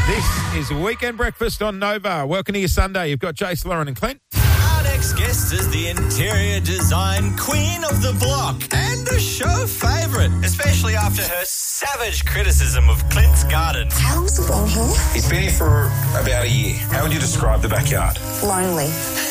This is Weekend Breakfast on Nova. Welcome to your Sunday. You've got Jace, Lauren and Clint. Our next guest is the interior design queen of the block and a show favourite, especially after her savage criticism of Clint's garden. How long's he been here? He's been here for about a year. How would you describe the backyard? Lonely.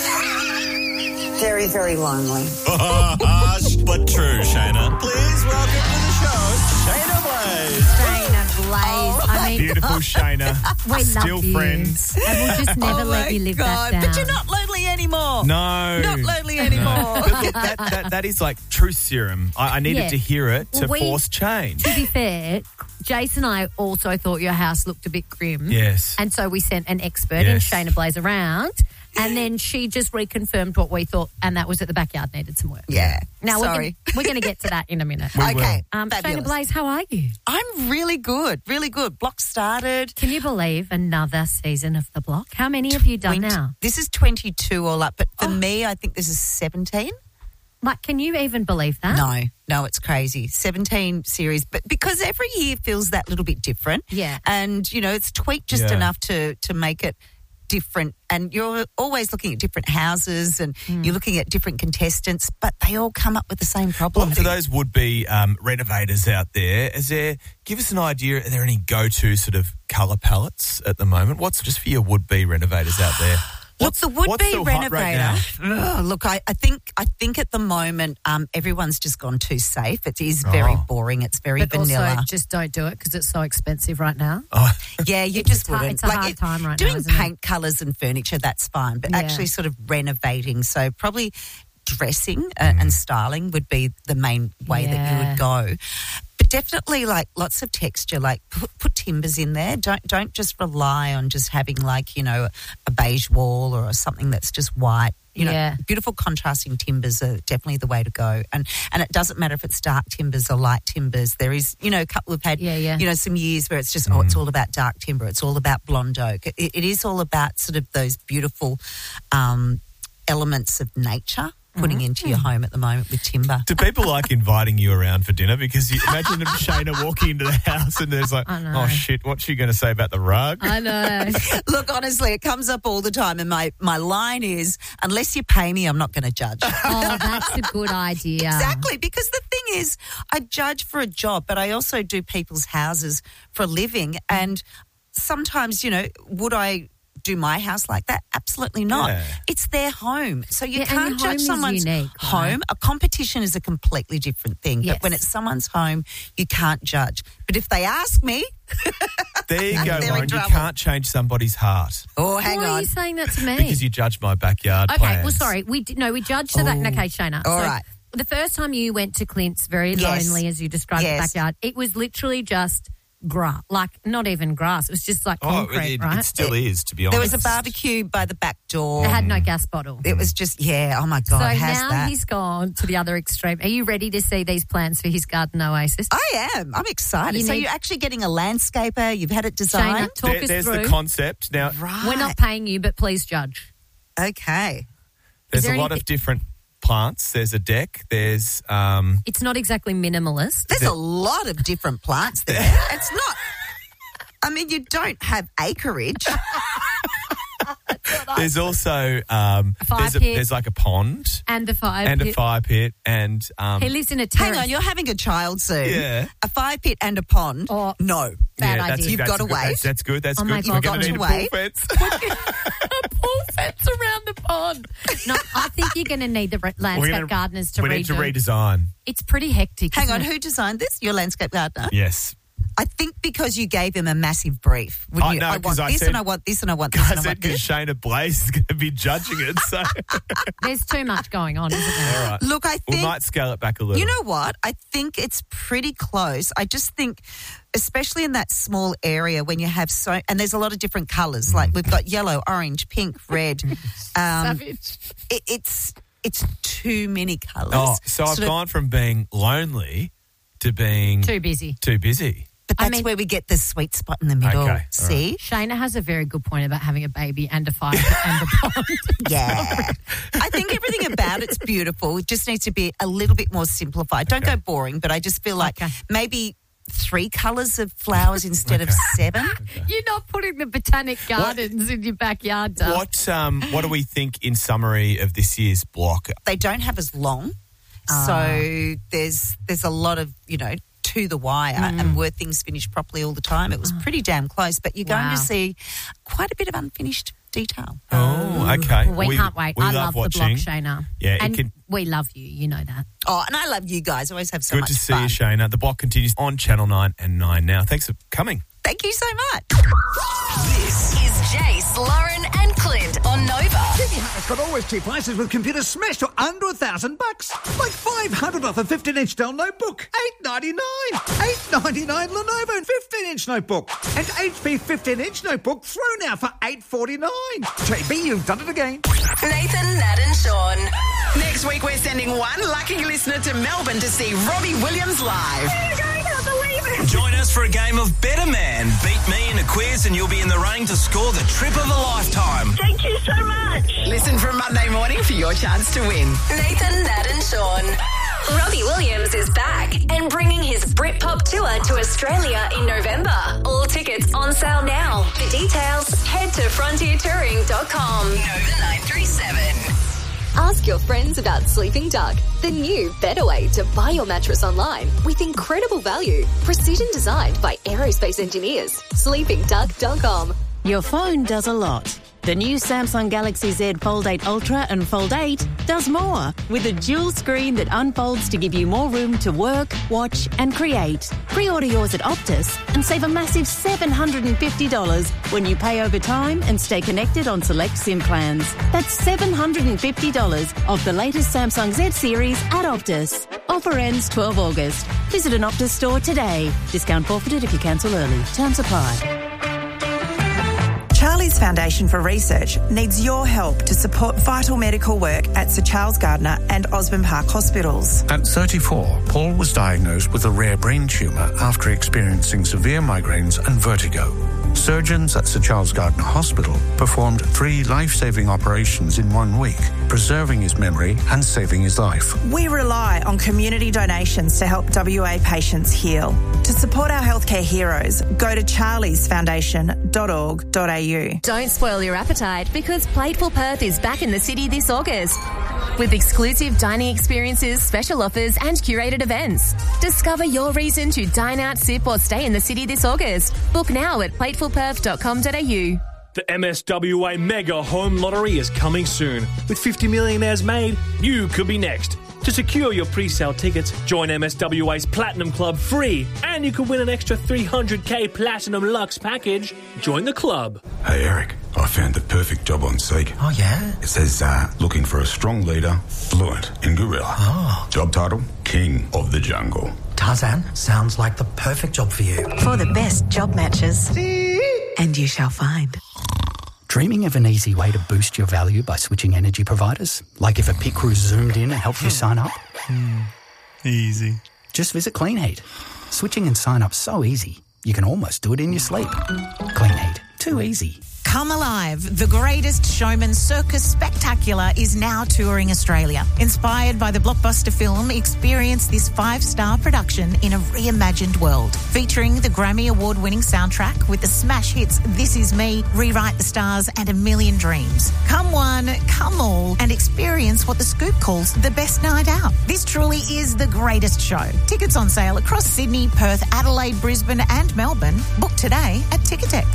Very, very lonely. Harsh but true, Shayna. Please welcome to the show, Shayna Blaze. Shayna Blaze. I mean, Beautiful Shayna. we Still love you. friends. And we'll just never let you live that down. But you're not lonely anymore. No. Not lonely anymore. But look, that is like truth serum. I needed Yeah. to hear it to Well, force change. To be fair, Jason and I also thought your house looked a bit grim. Yes. And so we sent an expert in, Yes. Shayna Blaze, around. And then she just reconfirmed what we thought, and that was that the backyard needed some work. Yeah. Now, Sorry. we're going to get to that in a minute. Okay. Shayna Fabulous. Blaze, how are you? I'm really good. Really good. Block started. Can you believe another season of The Block? How many have you done now? This is 22 all up. But for me, I think this is 17. Like, can you even believe that? No, it's crazy. 17 series. But because every year feels that little bit different. Yeah. And, you know, it's tweaked just Yeah. enough to make it different. And you're always looking at different houses and you're looking at different contestants, but they all come up with the same problem. Well, for those would-be renovators out there, give us an idea, are there any go-to sort of colour palettes at the moment? What's just for your would-be renovators out there? Look, the would-be what's so hot right renovator. Look, I think at the moment everyone's just gone too safe. It is very boring. It's very But vanilla. also, just don't do it because it's so expensive right now. Yeah, you It's just a hard- wouldn't. it's a hard time right now, doing isn't it? paint colours and furniture, that's fine. But Yeah. actually sort of renovating, so probably dressing and styling would be the main way that you Yeah. would go. But definitely like lots of texture, like put timbers in there. Don't just rely on just having like, you know, a beige wall or something that's just white. You know, Yeah. beautiful contrasting timbers are definitely the way to go. And it doesn't matter if it's dark timbers or light timbers. There is, you know, a couple have had, Yeah. you know, some years where it's just, it's all about dark timber. It's all about blonde oak. It is all about sort of those beautiful elements of nature putting into your home at the moment with timber. Do people like inviting you around for dinner? Because you imagine Shayna walking into the house and there's like, I know. oh shit, what's she going to say about the rug? I know. Look, honestly, it comes up all the time. And my line is, unless you pay me, I'm not going to judge. Oh, that's a good idea. Exactly, because the thing is, I judge for a job, but I also do people's houses for a living. And sometimes, you know, would I do my house like that? Absolutely not. Yeah. It's their home. So you Yeah, and can't your judge home is someone's unique, right? home. A competition is a completely different thing. Yes. But when it's someone's home, you can't judge. But if they ask me, There you go, They're in Lauren. You trouble. can't change somebody's heart oh, hang Why are on. you saying that to me? because you judge my backyard Okay, plans. well, sorry. We judged the back. Okay, Shayna. All right. The first time you went to Clint's, very Yes. lonely, as you described the Yes. backyard, it was literally just grass. Like, not even grass. It was just like concrete, right? It still is, to be honest. There was a barbecue by the back door. It had no gas bottle. It was just, oh my God, So how's now that? he's gone to the other extreme. Are you ready to see these plans for his garden oasis? I am. I'm excited. You So need- you're actually getting a landscaper. You've had it designed. Shayna, talk us There's through. the concept. Now, Right. We're not paying you, but please judge. Okay. there's there a lot anything- of different plants. There's a deck. There's It's not exactly minimalist. There's a lot of different plants there. It's not. I mean, you don't have acreage. there's also Fire pit. there's like a pond And the fire and pit. a fire pit and He lives in a Hang terrace. on, you're having a child soon. Yeah. A fire pit and a pond. Oh. No. Bad yeah, idea. You've that's got to good. wait. That's good. That's Oh my good. God, We're going got to to need a wait. pool fence. A pool fence around the pond. No, I think you're going to need the landscape gardeners to we redo. need to redesign. It's pretty hectic. Hang isn't on, it? who designed this? Your landscape gardener? Yes. I think because you gave him a massive brief. Wouldn't you? No, I 'cause want I this said- and I want this and I want this I and I said want because this. Shayna Blaze is going to be judging it. So, There's too much going on, isn't there? all right. Look, I We think might scale it back a little. You know what? I think it's pretty close. I just think, especially in that small area when you have and there's a lot of different colours. Like we've got yellow, orange, pink, red. Savage. It's too many colours. Oh, so I've Sort of- gone from being lonely to being Too busy. too busy. But that's I mean- where we get the sweet spot in the middle. Okay, all See? Shayna has a very good point about having a baby and a fire pit and a pond. Yeah. I think everything about it's beautiful. It just needs to be a little bit more simplified. Don't go boring, but I just feel like Okay. maybe 3 colours of flowers instead of 7. You're not putting the botanic gardens in your backyard, Duff. What do we think in summary of this year's block? They don't have as long, so there's a lot of, to the wire, and were things finished properly all the time. It was pretty damn close, but you're going to see quite a bit of unfinished detail. Oh, okay. We can't wait. I love the block, watching. Shayna. Yeah, and we love you. You know that. Oh, and I love you guys. Always have so Good much to see fun. you, Shayna. The block continues on Channel 9 and 9 now. Thanks for coming. Thank you so much. This is Jace, Lauren, and Clint on Nova. Sydney Harris got always cheap prices with computers smashed to under $1,000. Like $500 off a 15-inch Dell notebook. $899. $899 Lenovo 15-inch notebook. And HP 15-inch notebook through now for $849. JB, you've done it again. Nathan, Nat, and Sean. Next week, we're sending one lucky listener to Melbourne to see Robbie Williams live. Join us for a game of Better Man. Beat me in a quiz and you'll be in the running to score the trip of a lifetime. Thank you so much. Listen from Monday morning for your chance to win. Nathan, Nat, and Sean. Robbie Williams is back and bringing his Britpop tour to Australia in November. All tickets on sale now. For details, head to frontiertouring.com. Nova 937. Ask your friends about Sleeping Duck, the new, better way to buy your mattress online with incredible value. Precision designed by aerospace engineers. SleepingDuck.com. Your phone does a lot. The new Samsung Galaxy Z Fold 8 Ultra and Fold 8 does more with a dual screen that unfolds to give you more room to work, watch and create. Pre-order yours at Optus and save a massive $750 when you pay over time and stay connected on select SIM plans. That's $750 off the latest Samsung Z series at Optus. Offer ends 12 August. Visit an Optus store today. Discount forfeited if you cancel early. Terms apply. Charlie's Foundation for Research needs your help to support vital medical work at Sir Charles Gardner and Osborne Park hospitals. At 34, Paul was diagnosed with a rare brain tumour after experiencing severe migraines and vertigo. Surgeons at Sir Charles Gardner Hospital performed 3 life-saving operations in 1 week, preserving his memory and saving his life. We rely on community donations to help WA patients heal. To support our healthcare heroes, go to charliesfoundation.org.au. Don't spoil your appetite because Plateful Perth is back in the city this August with exclusive dining experiences, special offers and curated events. Discover your reason to dine out, sip or stay in the city this August. Book now at platefulperth.com.au. The MSWA Mega Home Lottery is coming soon. With 50 millionaires made, you could be next. To secure your pre-sale tickets, join MSWA's Platinum Club free, and you could win an extra $300k Platinum Lux package. Join the club. Hey, Eric, I found the perfect job on Seek. Oh, yeah? It says, looking for a strong leader, fluent in gorilla. Oh. Job title, King of the Jungle. Tarzan, sounds like the perfect job for you. For the best job matches. And you shall find. Dreaming of an easy way to boost your value by switching energy providers? Like if a pit crew zoomed in and helped you sign up? Easy. Just visit Clean Heat. Switching and sign up so easy, you can almost do it in your sleep. Clean Heat. Too easy. Come Alive, the greatest showman circus spectacular is now touring Australia. Inspired by the blockbuster film, experience this 5-star production in a reimagined world. Featuring the Grammy Award-winning soundtrack with the smash hits This Is Me, Rewrite the Stars and A Million Dreams. Come one, come all, and experience what The Scoop calls the best night out. This truly is the greatest show. Tickets on sale across Sydney, Perth, Adelaide, Brisbane and Melbourne. Book today at Ticketek.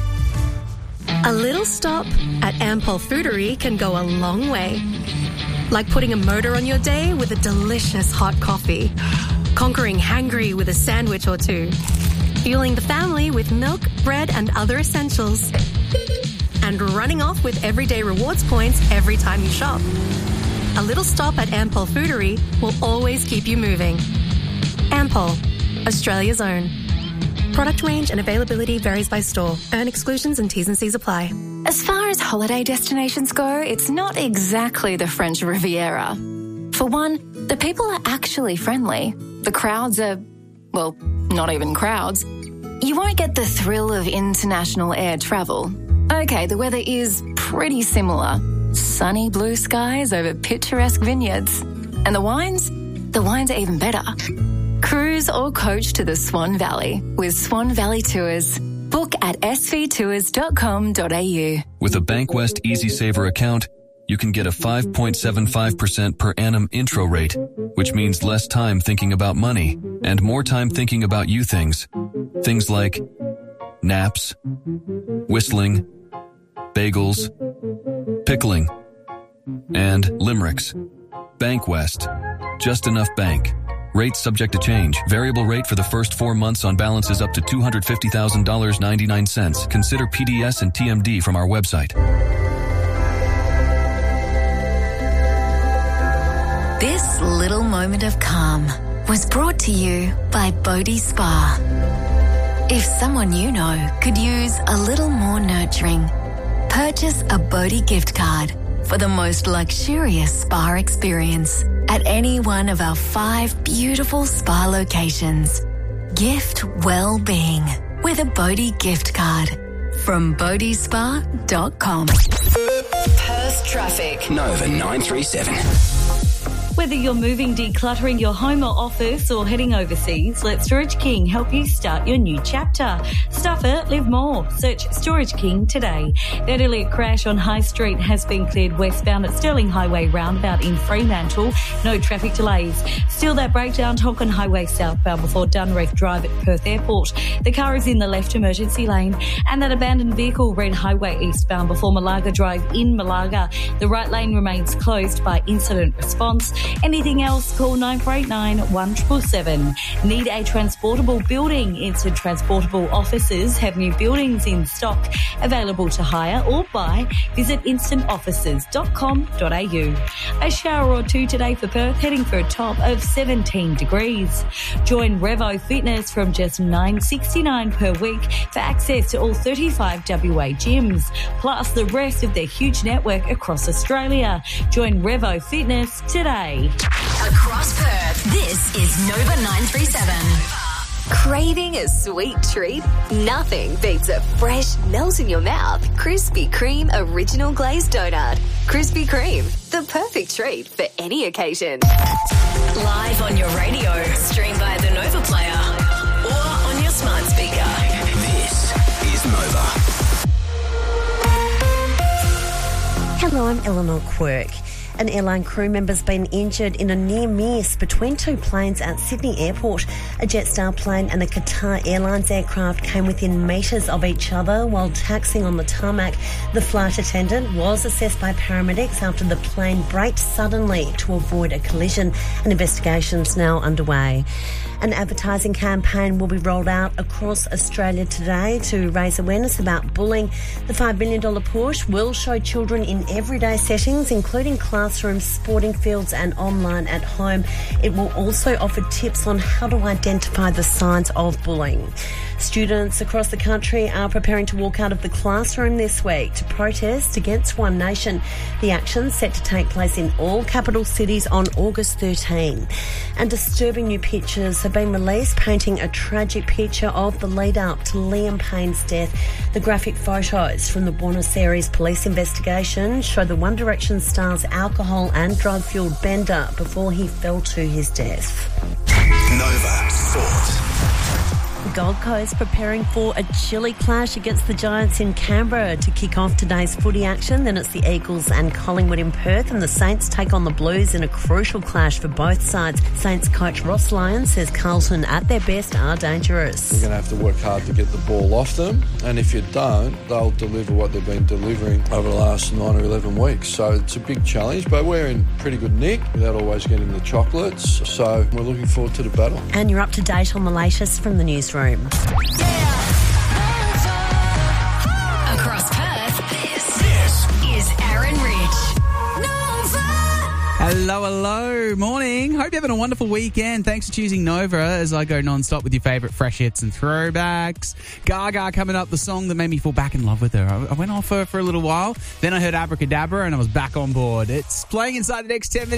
A little stop at Ampol Foodery can go a long way. Like putting a motor on your day with a delicious hot coffee, conquering hangry with a sandwich or two, fueling the family with milk, bread and other essentials, and running off with everyday rewards points every time you shop. A little stop at Ampol Foodery will always keep you moving. Ampol, Australia's own. Product range and availability varies by store. Earn exclusions and T's and C's apply. As far as holiday destinations go, it's not exactly the French Riviera. For one, the people are actually friendly. The crowds are, well, not even crowds. You won't get the thrill of international air travel. Okay, the weather is pretty similar. Sunny blue skies over picturesque vineyards. And the wines? The wines are even better. Cruise or coach to the Swan Valley with Swan Valley Tours. Book at svtours.com.au. With a Bankwest EasySaver account, you can get a 5.75% per annum intro rate, which means less time thinking about money and more time thinking about you things. Things like naps, whistling, bagels, pickling, and limericks. Bankwest. Just enough bank. Rates subject to change. Variable rate for the first 4 months on balances up to $250,000.99. Consider PDS and TMD from our website. This little moment of calm was brought to you by Bodhi Spa. If someone you know could use a little more nurturing, purchase a Bodhi gift card for the most luxurious spa experience at any one of our 5 beautiful spa locations. Gift well-being with a Bodhi gift card from bodhispa.com. Perth traffic. Nova 937. Whether you're moving, decluttering your home or office, or heading overseas, let Storage King help you start your new chapter. Stuff it, live more. Search Storage King today. That earlier crash on High Street has been cleared westbound at Stirling Highway roundabout in Fremantle. No traffic delays. Still that breakdown, Tonkin Highway southbound before Dunreef Drive at Perth Airport. The car is in the left emergency lane. And that abandoned vehicle, Red Highway eastbound before Malaga Drive in Malaga. The right lane remains closed by incident response. Anything else, call 9489 1777. Need a transportable building? Instant Transportable Offices have new buildings in stock available to hire or buy. Visit instantoffices.com.au. A shower or two today for Perth, heading for a top of 17 degrees. Join Revo Fitness from just $9.69 per week for access to all 35 WA gyms, plus the rest of their huge network across Australia. Join Revo Fitness today. Across Perth, this is Nova 937. Craving a sweet treat? Nothing beats a fresh, melt-in-your-mouth Krispy Kreme Original Glazed Donut. Krispy Kreme, the perfect treat for any occasion. Live on your radio, stream via the Nova Player, or on your smart speaker. This is Nova. Hello, I'm Eleanor Quirk. An airline crew member's been injured in a near miss between 2 planes at Sydney Airport. A Jetstar plane and a Qatar Airlines aircraft came within metres of each other while taxiing on the tarmac. The flight attendant was assessed by paramedics after the plane braked suddenly to avoid a collision. An investigation's now underway. An advertising campaign will be rolled out across Australia today to raise awareness about bullying. The $5 million push will show children in everyday settings, including classrooms, sporting fields and online at home. It will also offer tips on how to identify the signs of bullying. Students across the country are preparing to walk out of the classroom this week to protest against One Nation. The action's set to take place in all capital cities on August 13. And disturbing new pictures have been released painting a tragic picture of the lead-up to Liam Payne's death. The graphic photos from the Buenos Aires police investigation show the One Direction star's alcohol and drug-fueled bender before he fell to his death. Nova Sport. The Gold Coast preparing for a chilly clash against the Giants in Canberra to kick off today's footy action. Then it's the Eagles and Collingwood in Perth, and the Saints take on the Blues in a crucial clash for both sides. Saints coach Ross Lyon says Carlton at their best are dangerous. We're going to have to work hard to get the ball off them, and if you don't, they'll deliver what they've been delivering over the last 9 or 11 weeks. So it's a big challenge, but we're in pretty good nick without always getting the chocolates. So we're looking forward to the battle. And you're up to date on the latest from the newsroom. Across Perth, this is Aaron Rich. Hello. Morning. Hope you're having a wonderful weekend. Thanks for choosing Nova as I go non-stop with your favourite fresh hits and throwbacks. Gaga coming up, the song that made me fall back in love with her. I went off her for a little while. Then I heard Abracadabra and I was back on board. It's playing inside the next 10 minutes.